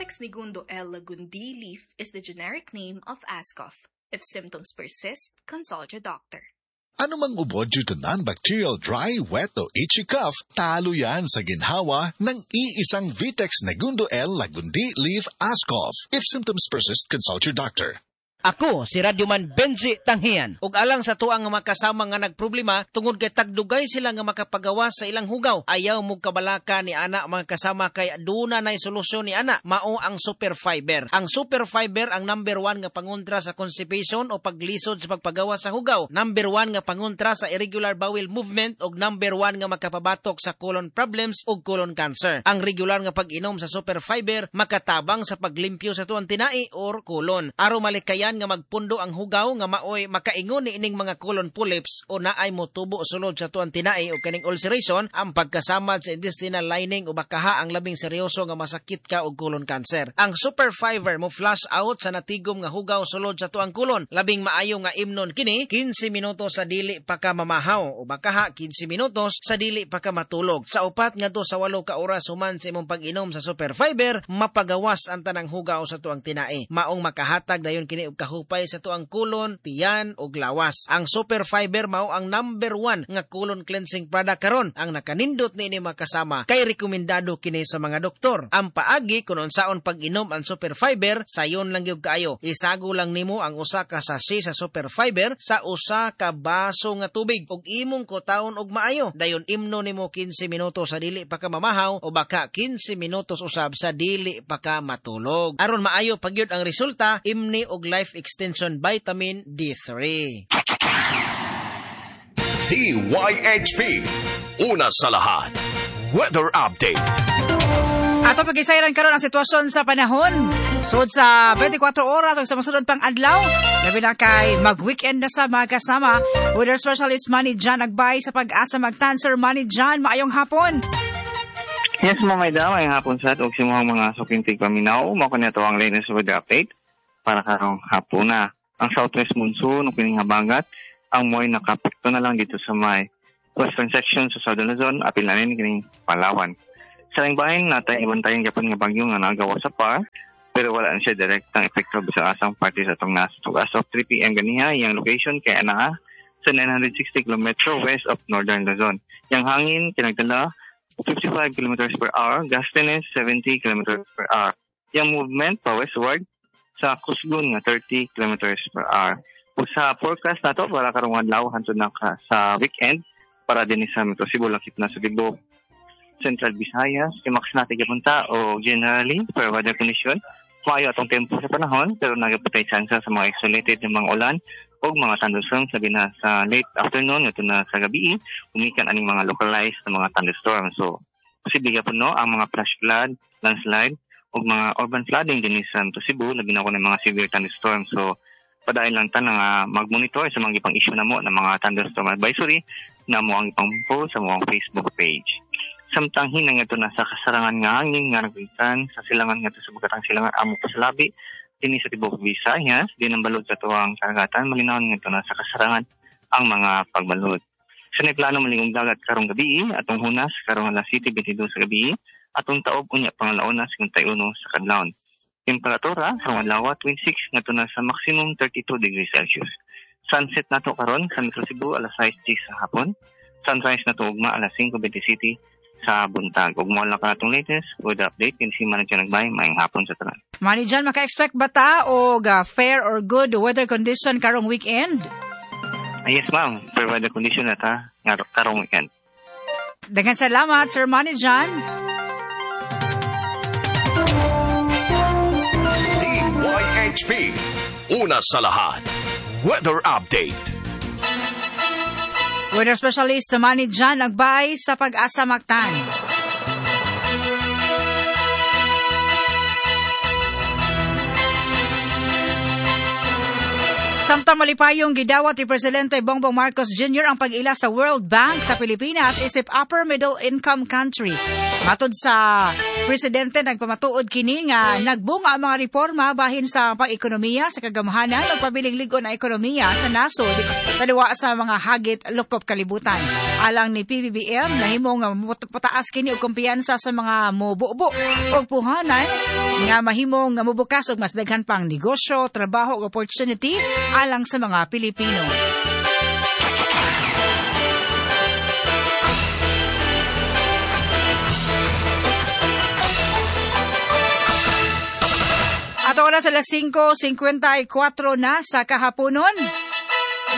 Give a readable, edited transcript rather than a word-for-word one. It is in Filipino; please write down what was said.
Vitex Negundo L. lagundi leaf is the generic name of Ascof. If symptoms persist, consult your doctor. Ano mang ubod dito ng bacterial dry, wet o itchy cough, talo yan sa ginhawa ng iisang Vitex Negundo L. lagundi leaf Ascof. If symptoms persist, consult your doctor. Ako, si Radyoman Benji Tanghian. Ug alang sa tuang nga makasama nga nagproblema, tungod kay tagdugay sila nga makapagawa sa ilang hugaw. Ayaw mo kabalaka ni ana mga kasama kay aduna nay solusyon ni ana. Mao ang Super Fiber. Ang Super Fiber ang number 1 nga pangontra sa constipation o paglisod sa pagpagawa sa hugaw. Number 1 nga pangontra sa irregular bowel movement ug number 1 nga makapabatok sa colon problems ug colon cancer. Ang regular nga pag-inom sa Super Fiber makatabang sa paglimpyo sa tuang tinai or colon. Aron malikayan nga magpundo ang hugaw nga maoy makaingon ni ining mga colon polyps o naay motubo sulod sa tuang tinai o kaning ulceration, ang pagkasamad sa intestinal lining o bakaha ang labing seryoso nga masakit ka og colon cancer. Ang Super Fiber mo flush out sa natigom nga hugaw sulod sa tuang colon. Labing maayo nga imnon kini 15 minutos sa dili pa ka mamahaw o bakaha 15 minutos sa dili pa ka matulog. Sa 4 ngadto sa 8 ka oras human sa imong pag-inom sa Super Fiber, mapagawas ang tanang hugaw sa tuang tinai. Maong makahatag dayon kini og kahupay sa tuang kulon, tiyan ug lawas. Ang Super Fiber mao ang number 1 nga colon cleansing product karon. Ang nakanindot niini makasama kay rekomendado kini sa mga doktor. Ang paagi kun unsaon pag-inom ang Super Fiber, sayon lang gyud kaayo. Isago lang nimo ang usa ka sachet sa Super Fiber sa usa ka baso nga tubig ug imong kutahon og maayo. Dayon imno nimo 15 minutos sa dili pa ka mamahaw o baka 15 minutos usab sa dili pa ka matulog. Aron maayo pagyud ang resulta, imni og life extension vitamin D3. TYHP, una sa lahat, weather update. Ato pag-isayran karon ang sitwasyon sa panahon. Sud sa 24 oras o sa masunod pang adlaw, labi na kay mag-weekend na sa mga kasama. Weather specialist Manny John Agbay sa Pag-asa Mactan. Sir Manny John, maayong hapon. Yes, mamay da, maayong hapon sa og simuhang mga sukintig paminaw. Mako na ito ang latest weather update para karong hapon na. Ang southwest monsoon o pininghabagat, ang mo'y nakapekto na lang dito sa may western section sa Southern Luzon, apil na rin kining Palawan. Sa langbahin, natay ibantayan kapag nga bagyo nga nagawa sa PAR, pero wala na siya direktang epekto sa asang party sa itong nasa. So as of 3 p.m. ganiha, yung location kaya na sa 960 km west of Northern Luzon. Yung hangin, kinagdala 55 km per hour, gustiness 70 km per hour. Yung movement pa westward, sa Kusgun nga 30 km per hour. O sa forecast na to, para karong adlaw hantod na sa weekend, para din sa Metro Cebu, lakip na sa Cebu, Central Visayas, Max natin kapunta o generally, for weather condition, maayo atong tempo sa panahon, pero nagapatay chance sa mga isolated ng mga ulan o mga thunderstorms, sabi na sa late afternoon, ito na sa gabi, umikan aning mga localized na mga thunderstorms. So, posible po no, ang mga flash flood, landslide, o mga urban flooding din sa Cebu, lagi na ko ng mga severe thunderstorms. So, padayon lang tan nga mag-monitor sa mga ipang issue na mo ng mga thunderstorm advisory na mo ang ipang post sa mga Facebook page. Samtang hinang ito na sa kasarangan nga hangin nga nagbitan sa silangan nga ito sa bagatang silangan amo pa sa labi, din sa Tibok Visayas, din ang balod sa tuwang karagatan, malinawan nga ito na sa kasarangan ang mga pagbalod. Sa plano malingong dagat karong gabi, atong hunas karong alas 7:22 sa gabi, atong taob unya pangalauna sa 51 sa kadlawon. Temperatura karong adlaw 26 ngadto na sa maximum 32 degrees Celsius. Sunset nato karon sa Metro Cebu alas 6 sa hapon. Sunrise nato ugma alas 5:20 sa buntag. Ug mao lang kanatong latest weather update kin si Manny John Agbay, maayong hapon sa tanan. Manny John, maka-expect ba ta og fair or good weather condition karong weekend? Yes ma'am, fair weather condition na ta karong weekend. Daghang salamat Sir Manny John. TYHP, una sa lahat, weather update. Weather specialist Manny John Agbay sa Pag-asa Mactan. Samtang malipayong gidawat ni Presidente Bongbong Marcos Jr. ang pag-ila sa World Bank sa Pilipinas isip upper middle income country. Matod sa presidente, nagpamatuod kini nga nagbunga ang mga reforma bahin sa pang-ekonomiya sa kagamahanan ug pabiling ligon ang ekonomiya sa nasod taliwa sa mga hagit lukop kalibutan. Alang ni PBBM nahimo nga pataas kini og kumpiyansa sa mga mobubo ug puhanan nga mahimong nga mobukas og mas daghan pang negosyo, trabaho ug opportunity alang sa mga Pilipino. At oras alas 5:54 na sa kahaponon.